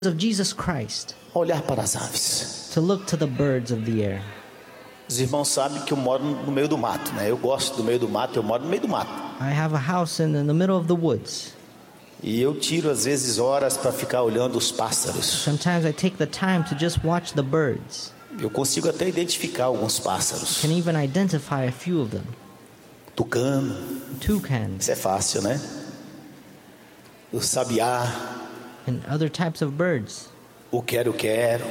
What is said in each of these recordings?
of Jesus Christ, olhar para as aves. to look to the birds of the air. Os irmãos sabem que eu moro no meio do mato, né? Eu gosto do meio do mato, eu moro no meio do mato. I have a house in the middle of the woods. E eu tiro às vezes horas para ficar olhando os pássaros. Sometimes I take the time to just watch the birds. Eu consigo até identificar alguns pássaros. Can even identify a few of them. Tucano, Toucans isso é fácil, né? O sabiá, and other types of birds. o quero-quero.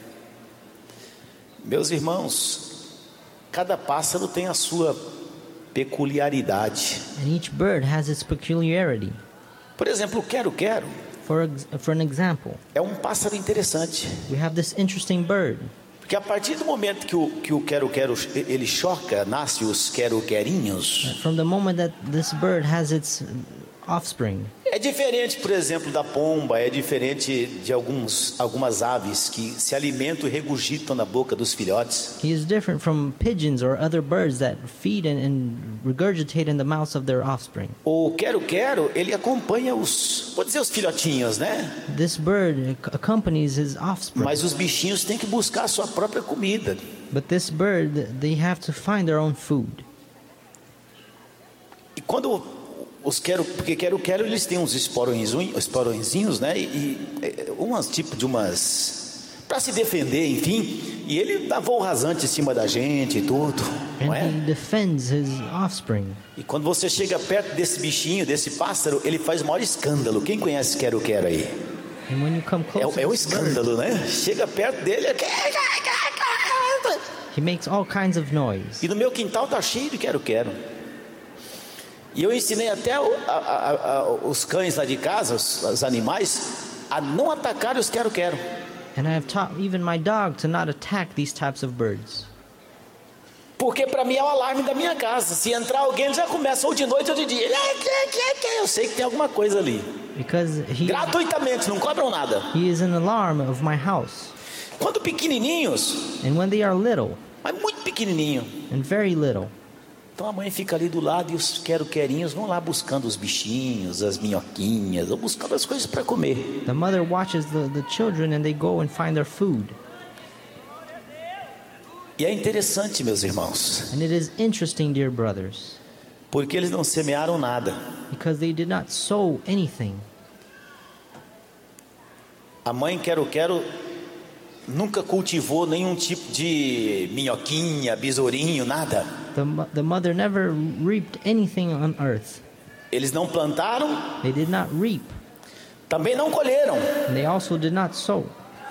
Meus irmãos, cada pássaro tem a sua peculiaridade. And each bird has its peculiarity. Por exemplo, o quero-quero For an example, é um pássaro interessante. we have this interesting bird. Porque a partir do momento que o quero-quero ele choca, nasce os quero-querinhos. From the moment that this bird has its offspring, É diferente, por exemplo, da pomba, é diferente de algumas aves que se alimentam e regurgitam na boca dos filhotes. he is different from pigeons or other birds that feed and regurgitate in the mouths of their offspring. O quero-quero, ele acompanha vou dizer os filhotinhos, né? This bird accompanies his offspring. Mas os bichinhos têm que buscar a sua própria comida. But this bird, they have to find their own food. E quando porque quero-quero, eles têm uns esporõezinhos, né? Para se defender, enfim. E ele dá voo rasante em cima da gente e tudo, não And é? he defends his offspring. E quando você chega perto desse bichinho, desse pássaro, ele faz o maior escândalo. Quem conhece quero-quero aí? And when you come close to É um this bird, escândalo, né? Chega perto dele, he makes all kinds of noise. e no meu quintal tá cheio de quero-quero. E eu ensinei até os cães lá de casa, os animais, a não atacar os quero-quero. And I have taught even my dog to not attack these types of birds. Porque para mim é o alarme da minha casa. Se entrar alguém, ele já começa ou de noite ou de dia. Eu sei que tem alguma coisa ali. Because Gratuitamente, não cobram nada. he is an alarm of my house. Quando pequenininhos, And when they are little, mas muito pequenininho, and very little, então a mãe fica ali do lado e os quero-querinhos vão lá buscando os bichinhos, as minhoquinhas, ou buscando as coisas para comer. the mother watches the children and they go and find their food. E é interessante, meus irmãos, And it is interesting, dear brothers, porque eles não semearam nada. because they did not sow anything. A mãe quero-quero nunca cultivou nenhum tipo de minhoquinha, besourinho, nada. The mother never reaped anything on earth. Eles não plantaram, They did not reap, também não colheram. and they also did not sow.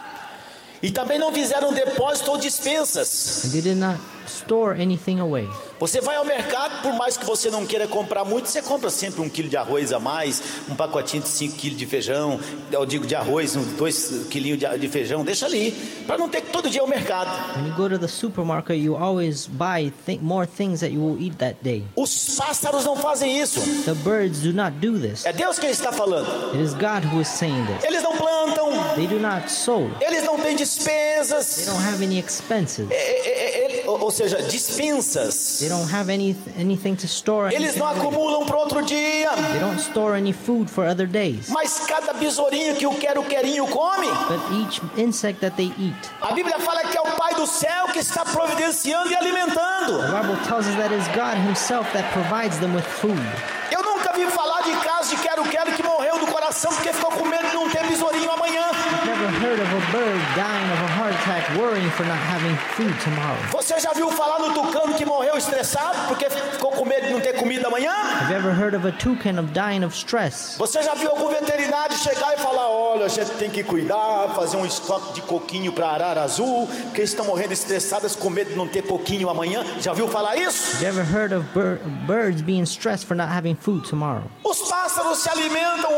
E também não fizeram depósito ou dispensas. And they did not store anything away. Você vai ao mercado, por mais que você não queira comprar muito, você compra sempre 1 quilo de arroz a mais, um pacotinho de 5 quilos de feijão, eu digo de arroz, 2 quilinhos de feijão, deixa ali, para não ter que todo dia ir ao mercado. When you go to the supermarket, you always buy more things that you will eat that day. Os pássaros não fazem isso. The birds do not do this. É Deus quem está falando. It is God who is saying this. Eles não plantam, They do not sow. eles não têm They despesas, don't have any expenses. ou seja, dispensas. They don't have anything to store. Eles anything não away. acumulam para outro dia. They don't store any food for other days. Mas cada besourinho que o quero-querinho come, But each insect that they eat, a Bíblia fala que é o Pai do céu que está providenciando e alimentando. the Bible tells us that it is God himself that provides them with food. Eu nunca vi falar de caso de quero-quero que morreu do coração porque ficou com medo de não ter besourinho amanhã. I've never heard of a bird dying of a heart attack worrying for not having food tomorrow. Você já viu falar no tucano que morreu estressado porque ficou com medo de não ter comida amanhã? Have you ever heard of a toucan of dying of stress? Você já viu algum veterinário chegar e falar: olha, a gente tem que cuidar, fazer um estoque de coquinho para arara azul, porque eles estão morrendo estressadas com medo de não ter coquinho amanhã? Já viu falar isso? Have you ever heard of birds being stressed for not having food tomorrow? Os pássaros se alimentam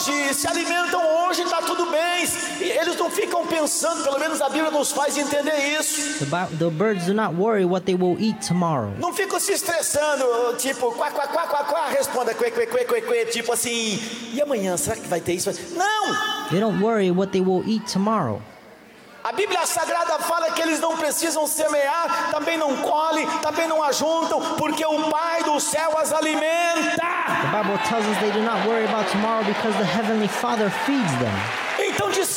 hoje, está tudo bem. E eles não ficam pensando, pelo menos a Bíblia nos faz entender isso. The birds do not worry what they will eat tomorrow. Não ficam se estressando, tipo, quá, quá, quá, quá, quá, responda, que, tipo assim, e amanhã, será que vai ter isso? Não! They don't worry what they will eat tomorrow. A Bíblia Sagrada fala que eles não precisam semear, também não colhem, também não ajuntam, porque o Pai do céu as alimenta. The Bible tells us they do not worry about tomorrow because the Heavenly Father feeds them. Então